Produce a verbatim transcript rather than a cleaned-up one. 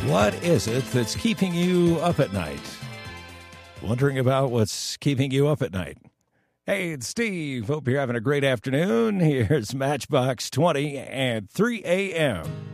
What is it that's keeping you up at night? Wondering about what's keeping you up at night? Hey, it's Steve. Hope you're having a great afternoon. Here's Matchbox twenty and three a.m.